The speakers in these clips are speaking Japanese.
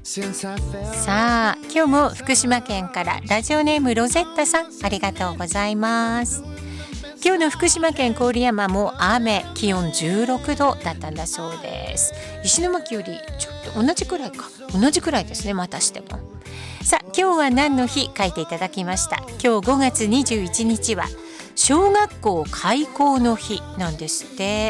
さあ、今日も福島県からラジオネームロゼッタさん、ありがとうございます。今日の福島県郡山も雨、気温16度だったんだそうです。石巻よりちょっと同じくらいですね。またしてもさあ、今日は何の日書いていただきました。今日5月21日は小学校開校の日なんですって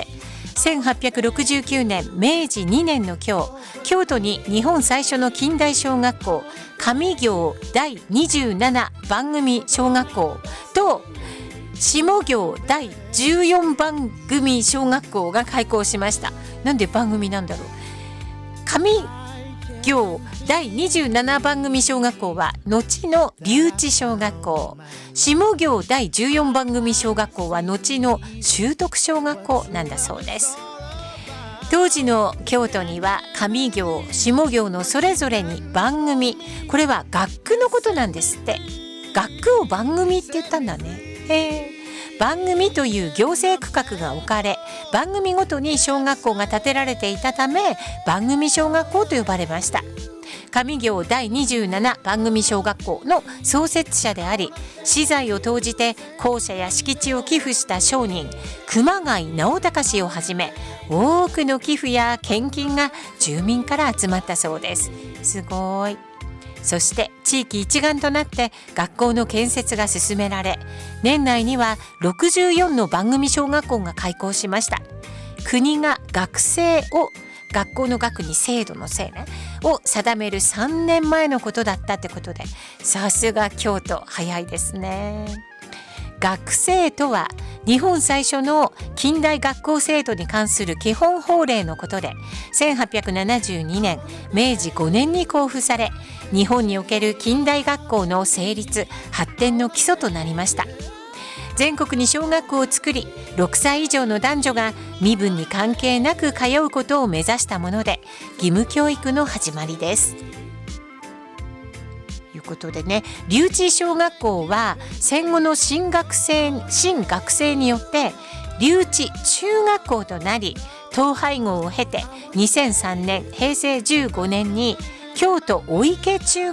。1869年明治2年の今日、京都に日本最初の近代小学校上行第27番組小学校と下行第14番組小学校が開校しました。なんで番組なんだろう。上行第27番組小学校は後の留置小学校、下行第14番組小学校は後の修徳小学校なんだそうです。当時の京都には上行下行のそれぞれに番組、これは学区のことなんですって。学区を番組って言ったんだね。番組という行政区画が置かれ、番組ごとに小学校が建てられていたため番組小学校と呼ばれました。上行第27番組小学校の創設者であり、私財を投じて校舎や敷地を寄付した商人熊谷直隆氏をはじめ、多くの寄付や献金が住民から集まったそうです。すごい。そして地域一丸となって学校の建設が進められ、年内には64の番組小学校が開校しました。国が学制を、学校の学に制度の制ねを定める3年前のことだったってことで、さすが京都、早いですね。学制とは日本最初の近代学校制度に関する基本法令のことで、1872年明治5年に公布され、日本における近代学校の成立発展の基礎となりました。全国に小学校を作り、6歳以上の男女が身分に関係なく通うことを目指したもので、義務教育の始まりです。ということでね、留置小学校は戦後の新学制によって留置中学校となり、統廃合を経て2003年平成15年に京都御池中